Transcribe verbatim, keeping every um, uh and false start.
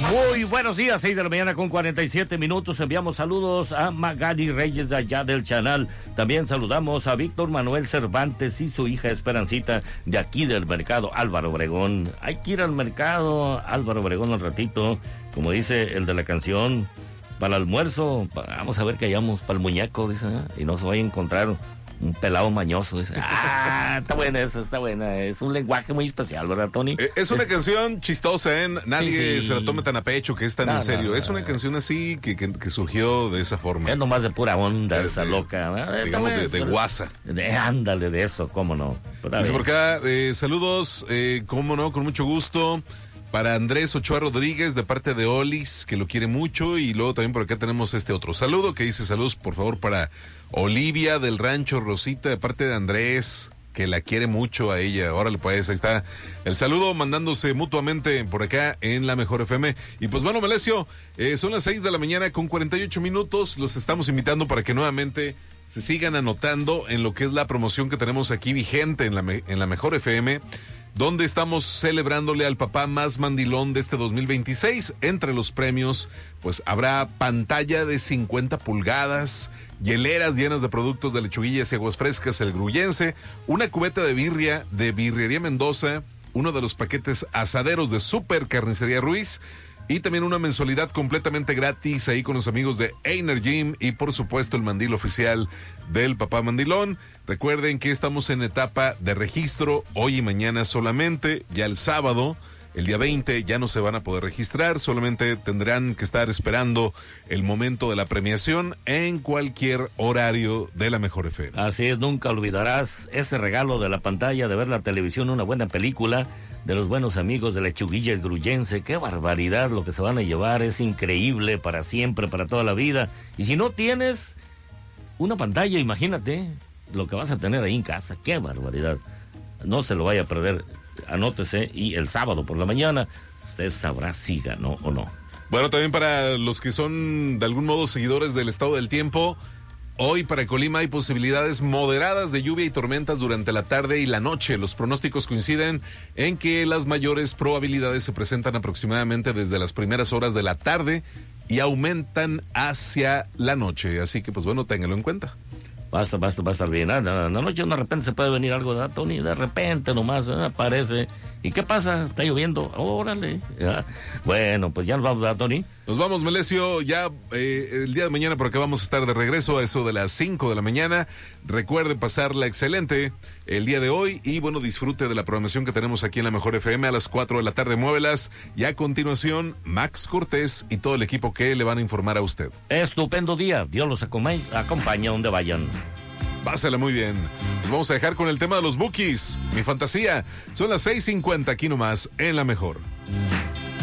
Muy buenos días, seis de la mañana con cuarenta y siete minutos. Enviamos saludos a Magali Reyes de allá del Chanal. También saludamos a Víctor Manuel Cervantes y su hija Esperancita de aquí del mercado Álvaro Obregón. Hay que ir al mercado Álvaro Obregón un ratito, como dice el de la canción, para el almuerzo. Vamos a ver que hayamos para el muñeco, dice, ¿eh? Y no se vaya a encontrar un pelado mañoso, dice. Ah, está buena esa, está buena. Es un lenguaje muy especial, ¿verdad, Tony? Es una es... canción chistosa, ¿eh? Nadie sí, sí. se la tome tan a pecho, que es tan no, en serio. No, es una no. canción así que, que, que surgió de esa forma. Es nomás de pura onda, de, esa de, loca. Digamos de, de guasa. De, ándale, de eso, cómo no. Dice por acá, eh, saludos, eh, cómo no, con mucho gusto. Para Andrés Ochoa Rodríguez, de parte de Olis, que lo quiere mucho. Y luego también por acá tenemos este otro saludo, que dice saludos, por favor, para Olivia del Rancho Rosita, de parte de Andrés, que la quiere mucho a ella. Órale, pues, ahí está el saludo, mandándose mutuamente por acá en la Mejor F M. Y pues bueno, Melesio, eh, son las seis de la mañana con cuarenta y ocho minutos. Los estamos invitando para que nuevamente se sigan anotando en lo que es la promoción que tenemos aquí vigente en la, en la Mejor F M, donde estamos celebrándole al papá más mandilón de este dos mil veintiséis. Entre los premios, pues habrá pantalla de cincuenta pulgadas, hieleras llenas de productos de lechuguillas y aguas frescas El Gruyense, una cubeta de birria de Birrería Mendoza, uno de los paquetes asaderos de Super Carnicería Ruiz, y también una mensualidad completamente gratis ahí con los amigos de Einer Gym y por supuesto el mandil oficial del papá mandilón. Recuerden que estamos en etapa de registro hoy y mañana solamente. Ya el sábado, el día veinte, ya no se van a poder registrar, solamente tendrán que estar esperando el momento de la premiación en cualquier horario de la Mejor F M. Así es, nunca olvidarás ese regalo de la pantalla, de ver la televisión, una buena película, de los buenos amigos de Lechuguilla El Gruyense. Qué barbaridad lo que se van a llevar, es increíble, para siempre, para toda la vida. Y si no tienes una pantalla, imagínate lo que vas a tener ahí en casa. Qué barbaridad. No se lo vaya a perder, anótese, y el sábado por la mañana usted sabrá si ganó o no. Bueno, también para los que son de algún modo seguidores del estado del tiempo, hoy para Colima hay posibilidades moderadas de lluvia y tormentas durante la tarde y la noche. Los pronósticos coinciden en que las mayores probabilidades se presentan aproximadamente desde las primeras horas de la tarde y aumentan hacia la noche. Así que, pues bueno, ténganlo en cuenta. Basta, basta, va a estar bien. Ah, la noche de repente se puede venir algo, ¿verdad, Tony? De repente nomás ¿eh? aparece. ¿Y qué pasa? ¿Está lloviendo? Órale. ¿Ya? Bueno, pues ya nos vamos, ¿verdad, Tony? Nos vamos, Melesio. Ya eh, el día de mañana por acá vamos a estar de regreso a eso de las cinco de la mañana. Recuerde pasarla excelente el día de hoy y bueno, disfrute de la programación que tenemos aquí en la Mejor F M a las cuatro de la tarde. Muévelas. Y a continuación, Max Cortés y todo el equipo que le van a informar a usted. Estupendo día. Dios los acompañe, acompaña donde vayan. Pásala muy bien. Nos vamos a dejar con el tema de los Bukis. Mi fantasía. Son las seis cincuenta aquí nomás en La Mejor.